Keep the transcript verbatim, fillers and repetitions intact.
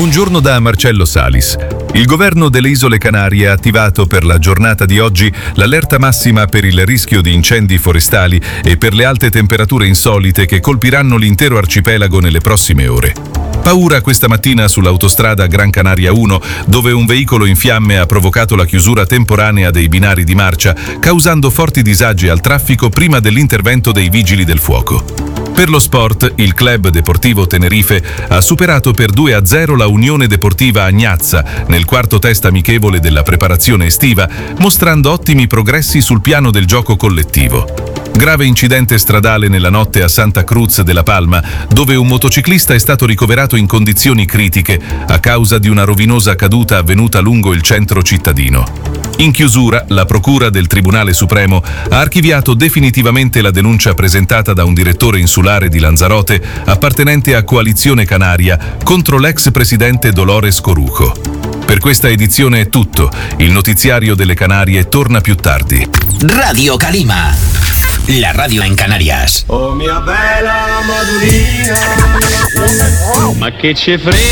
Buongiorno da Marcello Salis. Il governo delle Isole Canarie ha attivato per la giornata di oggi l'allerta massima per il rischio di incendi forestali e per le alte temperature insolite che colpiranno l'intero arcipelago nelle prossime ore. Paura questa mattina sull'autostrada Gran Canaria uno, dove un veicolo in fiamme ha provocato la chiusura temporanea dei binari di marcia, causando forti disagi al traffico prima dell'intervento dei vigili del fuoco. Per lo sport, il Club Deportivo Tenerife ha superato per due a zero la Unione Deportiva Agnazza nel quarto test amichevole della preparazione estiva, mostrando ottimi progressi sul piano del gioco collettivo. Grave incidente stradale nella notte a Santa Cruz de la Palma, dove un motociclista è stato ricoverato in condizioni critiche a causa di una rovinosa caduta avvenuta lungo il centro cittadino. In chiusura, la Procura del Tribunale Supremo ha archiviato definitivamente la denuncia presentata da un direttore insulare di Lanzarote appartenente a Coalizione Canaria contro l'ex presidente Dolores Corujo. Per questa edizione è tutto. Il notiziario delle Canarie torna più tardi. Radio Calima, la radio en Canarias. Oh mia bella Madurina, ma che ci frega.